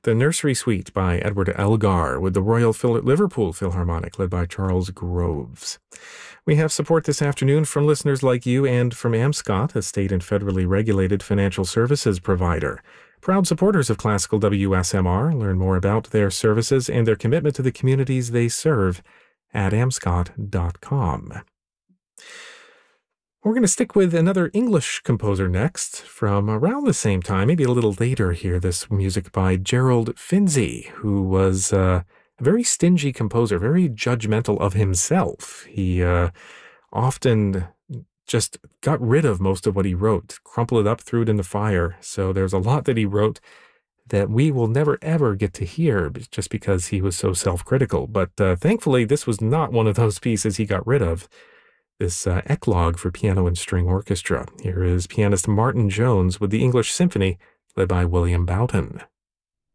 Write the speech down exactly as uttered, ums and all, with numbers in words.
The Nursery Suite by Edward Elgar with the Royal Phil- Liverpool Philharmonic led by Charles Groves. We have support this afternoon from listeners like you and from AmScot, a state and federally regulated financial services provider. Proud supporters of Classical W S M R. Learn more about their services and their commitment to the communities they serve at amscot dot com. We're going to stick with another English composer next from around the same time, maybe a little later here, this music by Gerald Finzi, who was uh, a very stingy composer, very judgmental of himself. He uh, often just got rid of most of what he wrote, crumpled it up, threw it in the fire. So there's a lot that he wrote that we will never, ever get to hear just because he was so self-critical. But uh, thankfully, this was not one of those pieces he got rid of. This uh, Eclogue for piano and string orchestra. Here is pianist Martin Jones with the English Symphony, led by William Boughton.